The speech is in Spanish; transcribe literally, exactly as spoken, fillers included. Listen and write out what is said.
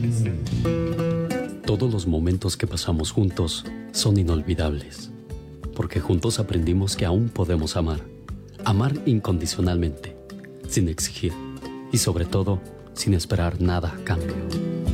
Todos los momentos que pasamos juntos son inolvidables, porque juntos aprendimos que aún podemos amar. Amar incondicionalmente, sin exigir y sobre todo, sin esperar nada a cambio.